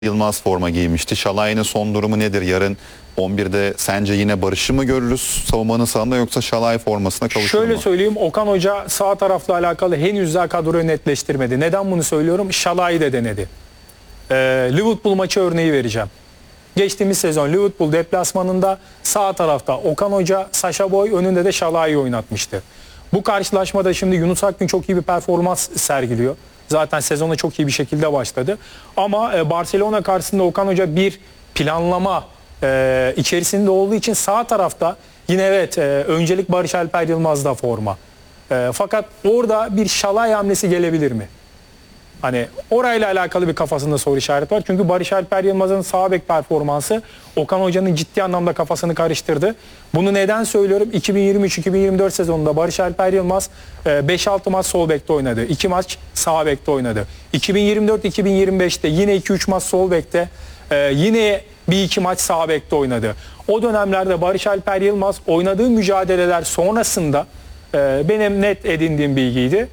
Yılmaz forma giymişti. Şalay'ın son durumu nedir? Yarın 11'de sence yine Barış'ı mı görürüz savunmanın sağında, yoksa Şalay formasına kavuşur mu? Şöyle söyleyeyim, Okan Hoca sağ tarafla alakalı henüz daha kadroyu netleştirmedi. Neden bunu söylüyorum? Şalay'ı da denedi. Liverpool maçı örneği vereceğim. Geçtiğimiz sezon Liverpool deplasmanında sağ tarafta Okan Hoca, Sacha Boey, önünde de Şalay'ı oynatmıştı. Bu karşılaşmada şimdi Yunus Akgün çok iyi bir performans sergiliyor. Zaten sezona çok iyi bir şekilde başladı. Ama Barcelona karşısında Okan Hoca bir planlama içerisinde olduğu için sağ tarafta yine evet öncelik Barış Alper Yılmaz'da forma. Fakat orada bir Şalay hamlesi gelebilir mi? Hani orayla alakalı bir kafasında soru işareti var. Çünkü Barış Alper Yılmaz'ın sağ bek performansı Okan Hoca'nın ciddi anlamda kafasını karıştırdı. Bunu neden söylüyorum? 2023-2024 sezonunda Barış Alper Yılmaz 5-6 maç sol bekte oynadı. 2 maç sağ bekte oynadı. 2024-2025'te yine 2-3 maç sol bekte, yine bir iki maç sağ bekte oynadı. O dönemlerde Barış Alper Yılmaz oynadığı mücadeleler sonrasında benim net edindiğim bilgiydi.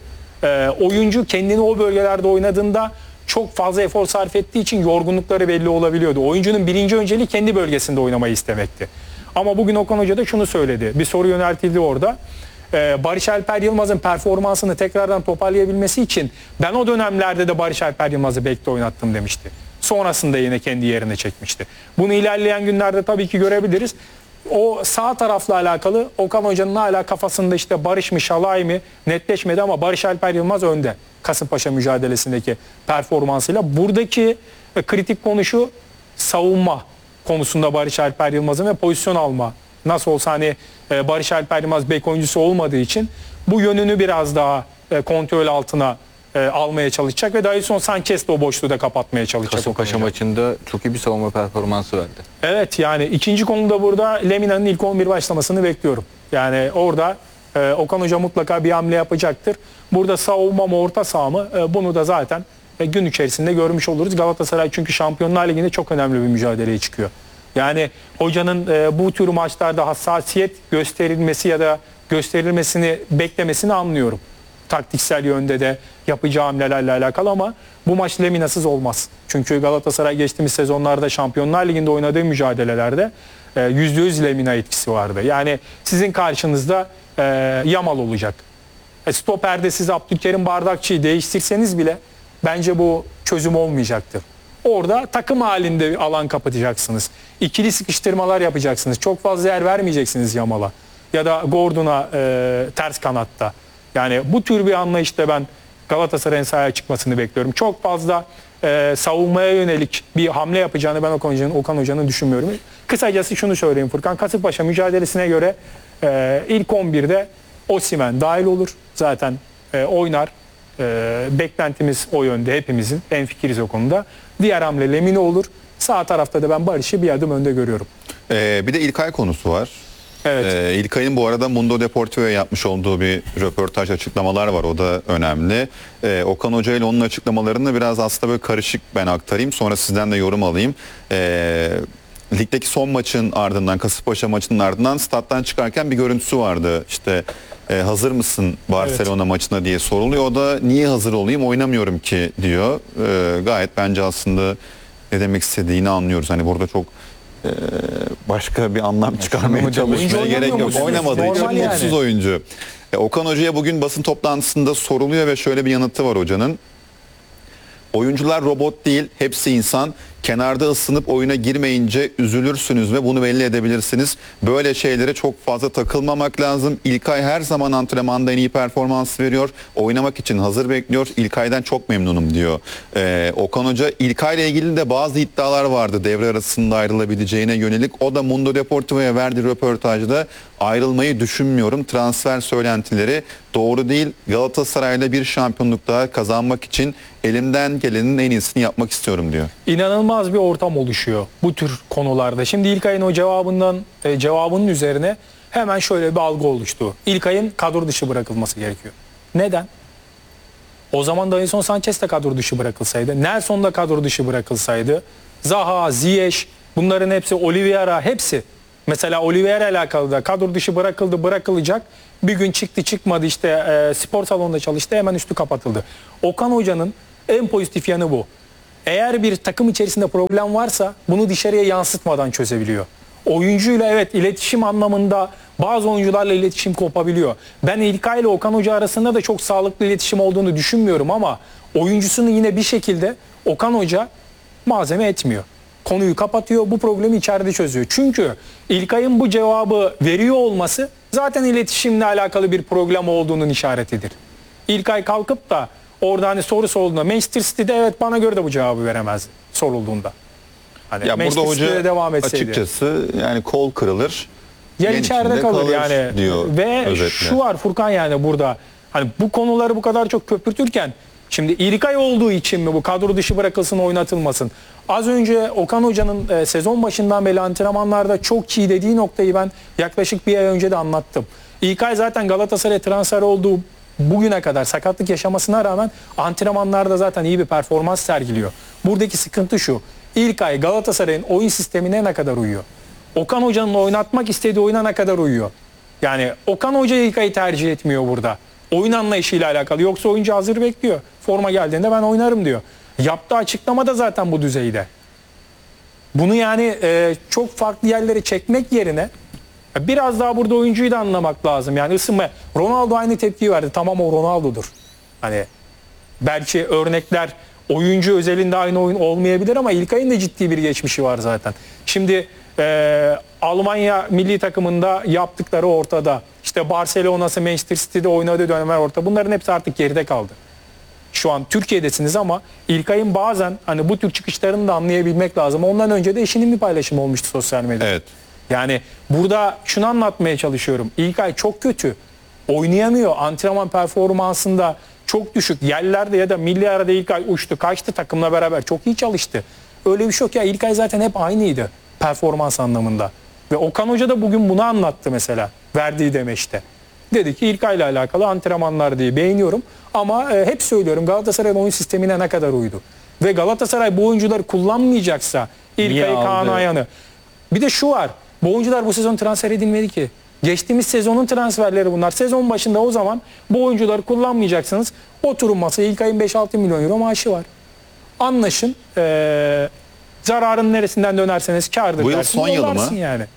Oyuncu kendini o bölgelerde oynadığında çok fazla efor sarf ettiği için yorgunlukları belli olabiliyordu. Oyuncunun birinci önceliği kendi bölgesinde oynamayı istemekti. Ama bugün Okan Hoca da şunu söyledi. Bir soru yöneltildi orada. Barış Alper Yılmaz'ın performansını tekrardan toparlayabilmesi için ben o dönemlerde de Barış Alper Yılmaz'ı bekte oynattım demişti. Sonrasında yine kendi yerine çekmişti. Bunu ilerleyen günlerde tabii ki görebiliriz. O sağ tarafla alakalı Okan Hoca'nın hala kafasında işte Barış mı Şalay mı netleşmedi ama Barış Alper Yılmaz önde. Kasımpaşa mücadelesindeki performansıyla. Buradaki kritik konu şu: savunma konusunda Barış Alper Yılmaz'ın ve pozisyon alma. Nasıl olsa hani Barış Alper Yılmaz bek oyuncusu olmadığı için bu yönünü biraz daha kontrol altına almaya çalışacak ve Davinson Sanchez de o boşluğu da kapatmaya çalışacak. Kasımpaşa maçında çok iyi bir savunma performansı verdi. Evet, yani ikinci konuda burada Lemina'nın ilk 11 başlamasını bekliyorum. Yani orada Okan Hoca mutlaka bir hamle yapacaktır. Burada savunma mı orta saha mı bunu da zaten gün içerisinde görmüş oluruz. Galatasaray çünkü Şampiyonlar Ligi'nde çok önemli bir mücadeleye çıkıyor. Yani hocanın bu tür maçlarda hassasiyet gösterilmesi ya da gösterilmesini beklemesini anlıyorum. Taktiksel yönde de yapacağı hamlelerle alakalı ama bu maç Lemina'sız olmaz. Çünkü Galatasaray geçtiğimiz sezonlarda Şampiyonlar Ligi'nde oynadığı mücadelelerde %100 Lemina etkisi vardı. Yani sizin karşınızda Yamal olacak. Stoperde siz Abdülkerim Bardakçı'yı değiştirseniz bile bence bu çözüm olmayacaktır. Orada takım halinde alan kapatacaksınız. İkili sıkıştırmalar yapacaksınız. Çok fazla yer vermeyeceksiniz Yamal'a ya da Gordon'a ters kanatta. Yani bu tür bir anlayışta ben Galatasaray'ın sahaya çıkmasını bekliyorum. Çok fazla savunmaya yönelik bir hamle yapacağını ben Okan Hoca'nın düşünmüyorum. Kısacası şunu söyleyeyim Furkan. Kasımpaşa mücadelesine göre ilk 11'de Osimhen dahil olur. Zaten oynar. Beklentimiz o yönde, hepimizin. Hemfikiriz o konuda. Diğer hamle Lemina olur. Sağ tarafta da ben Barış'ı bir adım önde görüyorum. Bir de İlkay konusu var. Evet. İlkay'ın bu arada Mundo Deportivo'ya yapmış olduğu bir röportaj, açıklamalar var. O da önemli. Okan Hoca ile onun açıklamalarını biraz aslında böyle karışık ben aktarayım. Sonra sizden de yorum alayım. Ligdeki son maçın ardından, Kasımpaşa maçının ardından stat'tan çıkarken bir görüntüsü vardı. İşte hazır mısın Barcelona maçına diye soruluyor. O da niye hazır olayım, oynamıyorum ki diyor. Gayet bence aslında ne demek istediğini anlıyoruz. Hani burada çok başka bir anlam çıkarmaya çalışmaya gerek yok. Oynamadığı için mutsuz oyuncu. Okan Hoca'ya bugün basın toplantısında soruluyor ve şöyle bir yanıtı var hocanın. Oyuncular robot değil, hepsi insan. Kenarda ısınıp oyuna girmeyince üzülürsünüz ve bunu belli edebilirsiniz. Böyle şeylere çok fazla takılmamak lazım. İlkay her zaman antrenmanda en iyi performans veriyor. Oynamak için hazır bekliyor. İlkay'dan çok memnunum diyor. Okan Hoca İlkay'la ilgili de bazı iddialar vardı devre arasında ayrılabileceğine yönelik. O da Mundo Deportivo'ya verdiği röportajda ayrılmayı düşünmüyorum. Transfer söylentileri doğru değil. Galatasaray'la bir şampiyonluk daha kazanmak için elimden gelenin en iyisini yapmak istiyorum diyor. İnanılmaz bir ortam oluşuyor bu tür konularda. Şimdi İlkay'ın o cevabının üzerine hemen şöyle bir algı oluştu. İlkay'ın kadro dışı bırakılması gerekiyor. Neden? O zaman Davinson Sanchez de kadro dışı bırakılsaydı, Nelson da kadro dışı bırakılsaydı, Zaha, Ziyech, bunların hepsi, Oliveira, hepsi. Mesela Oliveira alakalı da kadro dışı bırakılacak. Bir gün çıktı çıkmadı işte spor salonunda çalıştı, hemen üstü kapatıldı. Okan Hoca'nın en pozitif yanı bu. Eğer bir takım içerisinde problem varsa bunu dışarıya yansıtmadan çözebiliyor. Oyuncuyla evet iletişim anlamında bazı oyuncularla iletişim kopabiliyor. Ben İlkay ile Okan Hoca arasında da çok sağlıklı iletişim olduğunu düşünmüyorum ama oyuncusunu yine bir şekilde Okan Hoca malzeme etmiyor. Konuyu kapatıyor, bu problemi içeride çözüyor. Çünkü İlkay'ın bu cevabı veriyor olması zaten iletişimle alakalı bir problem olduğunun işaretidir. İlkay kalkıp da orada hani soru sorulduğunda Manchester City'de evet bana göre de bu cevabı veremez sorulduğunda. Hani Ya burada Manchester City'de hoca devam etseydi. açıkçası yani kol kırılır. Ya yen içeride içinde kalır yani. diyor Ve özetle. şu var Furkan yani burada hani bu konuları bu kadar çok köpürtürken şimdi İlkay olduğu için mi bu kadro dışı bırakılsın oynatılmasın? Az önce Okan Hoca'nın sezon başından beri antrenmanlarda çok iyi dediği noktayı ben yaklaşık bir ay önce de anlattım. İlkay zaten Galatasaray transfer olduğu bugüne kadar sakatlık yaşamasına rağmen antrenmanlarda zaten iyi bir performans sergiliyor. Buradaki sıkıntı şu. İlkay Galatasaray'ın oyun sistemine ne kadar uyuyor? Okan Hoca'nın oynatmak istediği oyuna ne kadar uyuyor? Yani Okan Hoca İlkay'ı tercih etmiyor burada. Oyun anlayışıyla alakalı. Yoksa oyuncu hazır bekliyor. Forma geldiğinde ben oynarım diyor. Yaptığı açıklama da zaten bu düzeyde. Bunu yani çok farklı yerlere çekmek yerine biraz daha burada oyuncuyu da anlamak lazım. Yani ısınma. Ronaldo aynı tepkiyi verdi. Tamam o Ronaldo'dur. Hani belki örnekler oyuncu özelinde aynı oyun olmayabilir ama İlkay'ın da ciddi bir geçmişi var zaten. Şimdi Almanya milli takımında yaptıkları ortada. İşte Barcelona'sı Manchester City'de oynadığı dönemler ortada. Bunların hepsi artık geride kaldı. Şu an Türkiye'desiniz ama İlkay'ın bazen hani bu tür çıkışlarını da anlayabilmek lazım. Ondan önce de eşinin bir paylaşımı olmuştu sosyal medyada. Evet. Yani burada şunu anlatmaya çalışıyorum. İlkay çok kötü. Oynayamıyor. Antrenman performansında çok düşük. Yerlerde ya da milli arada İlkay uçtu, kaçtı takımla beraber. Çok iyi çalıştı. Öyle bir şey yok ya. İlkay zaten hep aynıydı performans anlamında. Ve Okan Hoca da bugün bunu anlattı mesela. Verdiği demeçte. Dedi ki İlkay'la alakalı antrenmanlar diye beğeniyorum. Ama hep söylüyorum Galatasaray'ın oyun sistemine ne kadar uydu. Ve Galatasaray bu oyuncuları kullanmayacaksa İlkay'ı, Kaan aldı? Ayhan'ı. Bir de şu var. Bu oyuncular bu sezon transfer edilmedi ki. Geçtiğimiz sezonun transferleri bunlar. Sezon başında o zaman bu oyuncuları kullanmayacaksınız. Oturun masaya İlkay'ın 5-6 milyon euro maaşı var. Anlaşın. Zararın neresinden dönerseniz kârdır Bu yıl dersin. son yılı yollarsın mı? yani.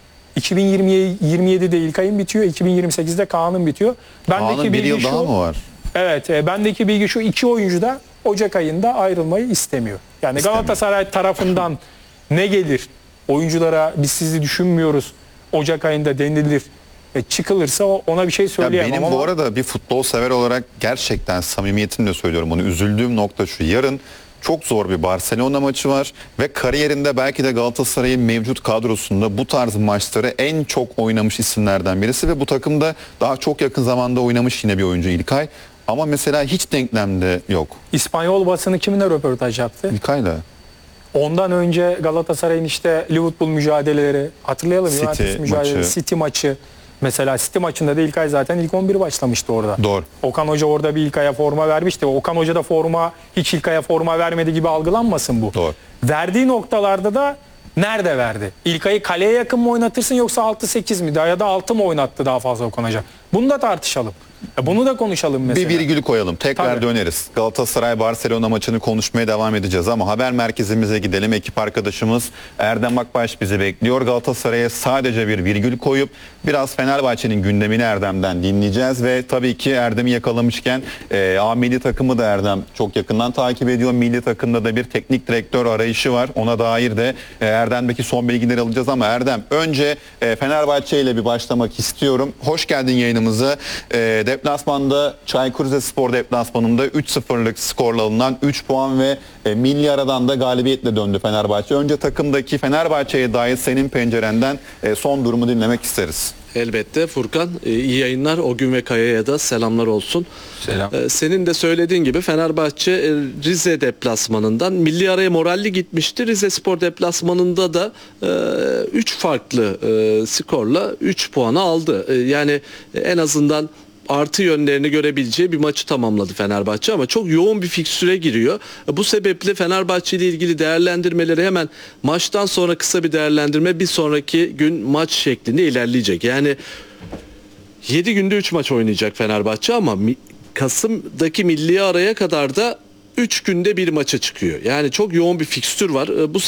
2027'de İlkay'ın bitiyor. 2028'de Kaan'ın bitiyor. Kaan'ın bir yıl daha mı var? Evet, bendeki bilgi şu, iki oyuncu da Ocak ayında ayrılmayı istemiyor. Yani İstemiyor. Galatasaray tarafından ne gelir? Oyunculara biz sizi düşünmüyoruz. Ocak ayında denilir. Çıkılırsa ona bir şey Ya söyleyemem benim ama bu arada bir futbol sever olarak gerçekten samimiyetimle söylüyorum bunu. Üzüldüğüm nokta şu. Yarın çok zor bir Barcelona maçı var ve kariyerinde belki de Galatasaray'ın mevcut kadrosunda bu tarz maçları en çok oynamış isimlerden birisi ve bu takımda daha çok yakın zamanda oynamış yine bir oyuncu İlkay. Ama mesela hiç denklemde yok. İspanyol basını kiminle röportaj yaptı? İlkay'la. Ondan önce Galatasaray'ın işte Liverpool mücadeleleri hatırlayalım. City Juventus mücadelesi, maçı. City maçı. Mesela City maçında da İlkay zaten ilk 11 başlamıştı orada. Doğru. Okan Hoca orada bir İlkay'a forma vermişti. Okan Hoca da hiç İlkay'a forma vermedi gibi algılanmasın bu. Doğru. Verdiği noktalarda da nerede verdi? İlkay'ı kaleye yakın mı oynatırsın yoksa 6-8 mi? Ya da 6 mı oynattı daha fazla Okan Hoca? Bunu da tartışalım. Bunu da konuşalım mesela. Bir virgül koyalım. Tekrar Tabii. döneriz. Galatasaray-Barcelona maçını konuşmaya devam edeceğiz ama haber merkezimize gidelim. Ekip arkadaşımız Erdem Akbaş bizi bekliyor. Galatasaray'a sadece bir virgül koyup biraz Fenerbahçe'nin gündemini Erdem'den dinleyeceğiz ve tabii ki Erdem'i yakalamışken A milli takımı da Erdem çok yakından takip ediyor. Milli takımda da bir teknik direktör arayışı var. Ona dair de Erdem'deki son bilgileri alacağız ama Erdem önce Fenerbahçe ile bir başlamak istiyorum. Hoş geldin yayınımıza. Deplasmanda Çaykur Rizespor deplasmanında 3-0'lık skorla alınan 3 puan ve milli aradan da galibiyetle döndü Fenerbahçe. Önce takımdaki Fenerbahçe'ye dair senin pencerenden son durumu dinlemek isteriz. Elbette Furkan, iyi yayınlar. O gün ve Kaya'ya da selamlar olsun. Selam. Senin de söylediğin gibi Fenerbahçe Rize deplasmanından milli araya moralli gitmişti. Rizespor deplasmanında da 3 farklı skorla 3 puanı aldı. Yani en azından artı yönlerini görebileceği bir maçı tamamladı Fenerbahçe ama çok yoğun bir fikstüre giriyor. Bu sebeple Fenerbahçe ile ilgili değerlendirmeleri hemen maçtan sonra kısa bir değerlendirme, bir sonraki gün maç şeklinde ilerleyecek. Yani 7 günde 3 maç oynayacak Fenerbahçe ama Kasım'daki milli araya kadar da 3 günde bir maça çıkıyor. Yani çok yoğun bir fikstür var. Bu